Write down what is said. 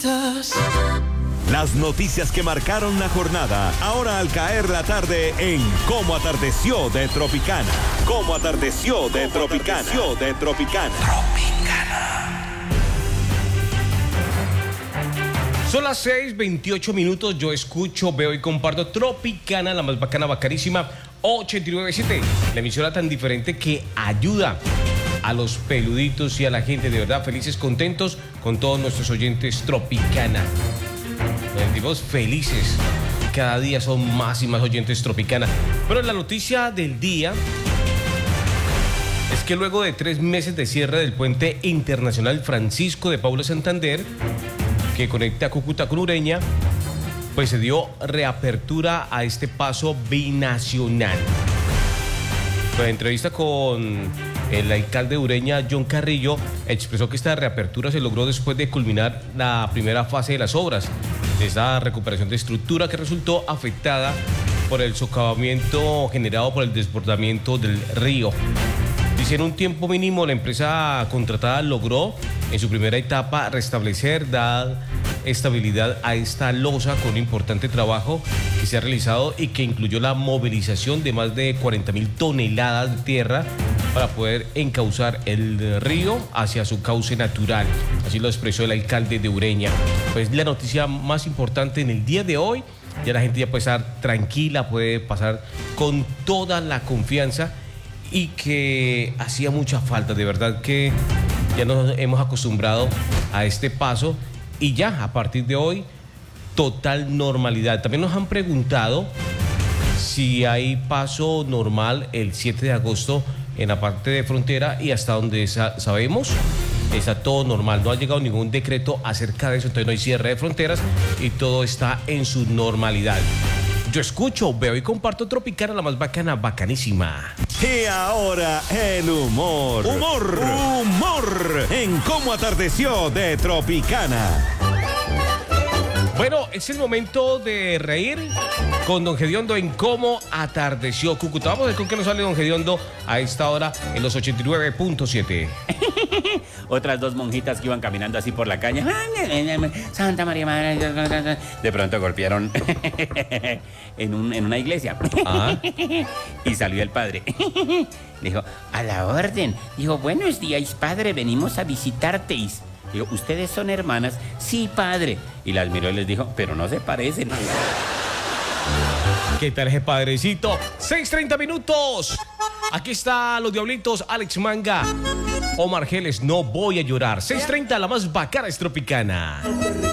bonitas. Las noticias que marcaron la jornada, ahora al caer la tarde en Cómo Atardeció de Tropicana. Cómo Atardeció de Tropicana. Son las 6:28. Yo escucho, veo y comparto Tropicana, la más bacana, bacanísima, 89.7. La emisora tan diferente que ayuda a los peluditos y a la gente, de verdad, felices, contentos con todos nuestros oyentes Tropicana. Nos sentimos felices. Cada día son más y más oyentes Tropicana. Pero la noticia del día es que luego de 3 meses de cierre del puente internacional Francisco de Paula Santander, que conecta Cúcuta con Ureña, pues se dio reapertura a este paso binacional. En entrevista con el alcalde de Ureña, John Carrillo, expresó que esta reapertura se logró después de culminar la primera fase de las obras, de esa recuperación de estructura que resultó afectada por el socavamiento generado por el desbordamiento del río. Dice, en un tiempo mínimo la empresa contratada logró en su primera etapa restablecer, dar estabilidad a esta losa con un importante trabajo que se ha realizado y que incluyó la movilización de más de 40.000 toneladas de tierra para poder encauzar el río hacia su cauce natural. Así lo expresó el alcalde de Ureña. Pues la noticia más importante en el día de hoy, ya la gente ya puede estar tranquila, puede pasar con toda la confianza, y que hacía mucha falta, de verdad que ya nos hemos acostumbrado a este paso y ya a partir de hoy total normalidad. También nos han preguntado si hay paso normal el 7 de agosto en la parte de frontera, y hasta donde sabemos está todo normal, no ha llegado ningún decreto acerca de eso, entonces no hay cierre de fronteras y todo está en su normalidad. Yo escucho, veo y comparto Tropicana, la más bacana, bacanísima. Y ahora el humor. Humor en Cómo Atardeció de Tropicana. Bueno, es el momento de reír con Don Gediondo en Cómo Atardeció Cúcuta. Vamos a ver con qué nos sale Don Gediondo a esta hora en los 89.7. Otras 2 monjitas que iban caminando así por la calle. Santa María Madre. De pronto golpearon en una iglesia. Ah. Y salió el padre. Dijo, a la orden. Dijo, buenos días, padre, venimos a visitárteis. Dijo, ¿ustedes son hermanas? Sí, padre. Y las miró y les dijo, pero no se parecen. ¿Qué tal ese padrecito? 6:30. Aquí está Los Diablitos, Alex Manga, Omar Geles, No Voy a Llorar. 6:30, la más bacana es Tropicana.